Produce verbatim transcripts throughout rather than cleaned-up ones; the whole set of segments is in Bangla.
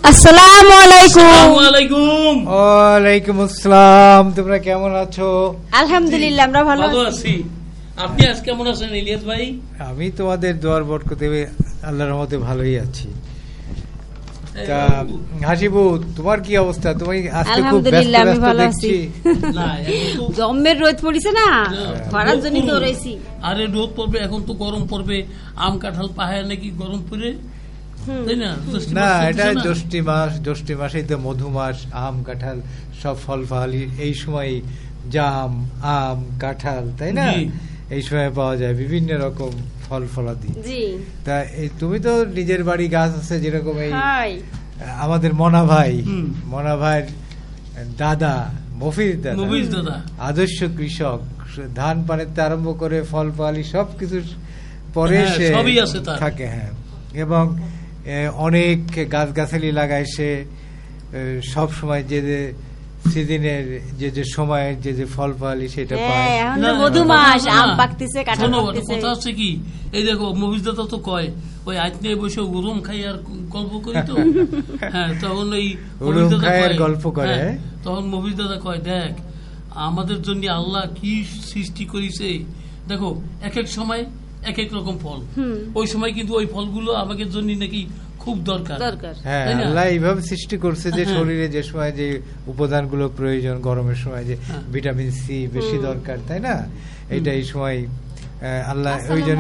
আসসালামু আলাইকুম। আসসালামু আলাইকুম। ওয়ালাইকুম আসসালাম। তোমরা কেমন আছো? আলহামদুলিল্লাহ আমরা ভালো ভালো আছি। আছি। আপনি আজ কেমন আছেন ইলিয়াস ভাই? আমি তোমাদের দোয়ার বরকতে আল্লাহর রহমতে ভালোই আছি। তা হাসিবু, তোমার কি অবস্থা? তুমি আজকে খুব ব্যস্ত ব্যস্ত দেখছি। না, এখন তো জম্মের রোদ পড়িছে না, খরার জন্য দৌড়াইছি। আরে রোদ পড়বে, এখন তো গরম পড়বে। আম কাঁঠাল পাহাড় নাকি গরম পড়ে, তাই না? না, এটা জ্যৈষ্ঠী মাস, জ্যৈষ্ঠী মাসেই তো মধু মাস। আম কাঁঠাল সব ফল ফলালি এই সময়, জাম আম কাঁঠাল, তাই না? এই সময় পাওয়া যায় বিভিন্ন রকম ফল ফলাদি। তা এই তুমি তো নিজের বাড়ি গাছ আছে, যেরকম এই আমাদের মনা ভাই, মনা ভাইয়ের দাদা মফিজ দাদা, মফিজ দাদা আদর্শ কৃষক, ধান পানের থেকে আরম্ভ করে ফল ফলালি সবকিছু পরে সে থাকে। হ্যাঁ, এবং অনেক গাছগাছালি লাগায় সে। সব সময় যে যে সিজনের যে যে সময়ের যে যে ফল ফলালি সেটা পায়। মধু মাস, আম পাকতেছে, কাঁঠাল পাকতেছে। কথা হচ্ছে কি, এই দেখো মফিজ দাদা তো কয় ওই আজ নিয়ে বসে উরুম খাই আর গল্প করি তো। হ্যাঁ, তখন ওই উরুম খাইয়ের গল্প করে। তখন মফিজ দাদা কয়, দেখ আমাদের জন্য আল্লাহ কি সৃষ্টি করেছে। দেখো এক এক সময় এক এক রকম ফল, ওই সময় কিন্তু ওই ফলগুলো আমাদের জন্য নাকি খুব দরকার। হ্যাঁ, আল্লাহ এইভাবে সৃষ্টি করছে যে শরীরে যে সময় যে উপাদানগুলো প্রয়োজন, গরমের সময় যে ভিটামিন সি বেশি দরকার, তাই না? এটা এই সময় আল্লাহ ওই জন্য।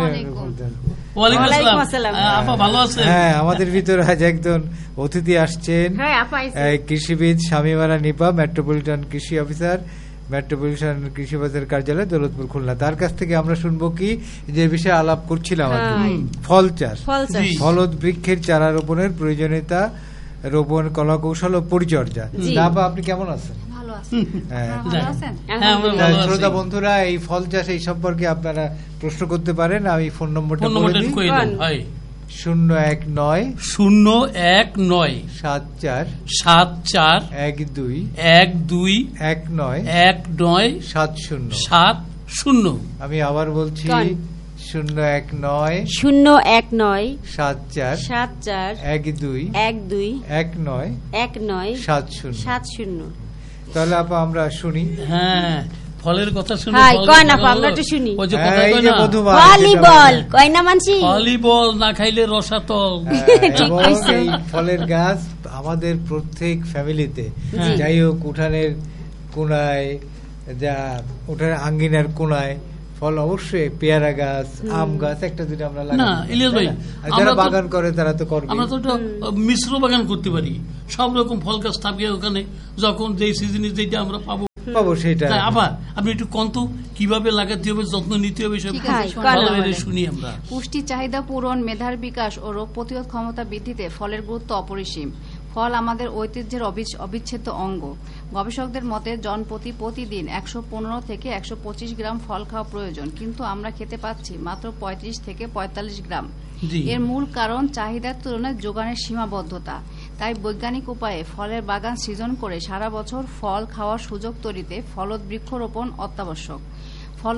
হ্যাঁ, আমাদের ভিতরে আজ একজন অতিথি আসছেন, কৃষিবিদ শামীমারা নিপা, মেট্রোপলিটন কৃষি অফিসার, মেট্রোপলিটন কৃষি বাজার কার্যালয়, দৌলতপুর, খুলনা। তার কাছ থেকে আমরা শুনবো কি যে বিষয়ে আলাপ করছিলাম আর কি, ফল চাষ, ফলদ বৃক্ষের চারা রোপণের প্রয়োজনীয়তা, রোপণ কলা কৌশল ও পরিচর্যা। দাবা, আপনি কেমন আছেন? শ্রোতা বন্ধুরা, এই ফল চাষ এই সম্পর্কে আপনারা প্রশ্ন করতে পারেন। আমি ফোন নম্বরটা বলে দিই, শূন্য এক নয় শূন্য এক নয় সাত চার সাত চার এক দুই এক দুই এক নয় এক নয় সাত শূন্য সাত শূন্য। আমি আবার বলছি, শূন্য এক নয় শূন্য এক নয় সাত চার সাত চার এক দুই এক দুই এক নয় এক নয় সাত শূন্য সাত শূন্য। তাহলে আপা আমরা শুনি। হ্যাঁ, ফলের কথা শুনি। ভলিবল না খাইলে রসাতল। এই ফলের গাছ আমাদের প্রত্যেক ফ্যামিলিতে, যাই হোক উঠানের কোনায়, যা উঠানের আঙ্গিনার কোনায় ফল অবশ্যই, পেয়ারা গাছ, আম গাছ একটা দুটো আমরা লাগাই। যারা বাগান করে তারা তো করবে। আমরা তো মিশ্র বাগান করতে পারি, সব রকম ফল গাছ থাকবে ওখানে, যখন যে সিজনে যেটা আমরা পাবো পাবো সেটা। আবার আপনি একটু কন্ত কিভাবে লাগাতে হবে, যত্ন নিতে হবে, সব শুনি আমরা। পুষ্টি চাহিদা পূরণ, মেধার বিকাশ ও রোগ প্রতিরোধ ক্ষমতা বৃদ্ধিতে ফলের গুরুত্ব অপরিসীম। ফল আমাদের ঐতিহ্যের অবিচ্ছেদ্য অঙ্গ। গবেষকদের মতে জনপ্রতি প্রতিদিন একশো পনেরো থেকে একশো পঁচিশ গ্রাম ফল খাওয়া প্রয়োজন, কিন্তু আমরা খেতে পাচ্ছি মাত্র পঁয়ত্রিশ থেকে পঁয়তাল্লিশ গ্রাম। এর মূল কারণ চাহিদার তুলনায় যোগানের সীমাবদ্ধতা। তাই বৈজ্ঞানিক উপায়ে ফলের বাগান সৃজন করে সারা বছর ফল খাওয়ার সুযোগ তৈরিতে ফলদ বৃক্ষরোপণ অত্যাবশ্যক।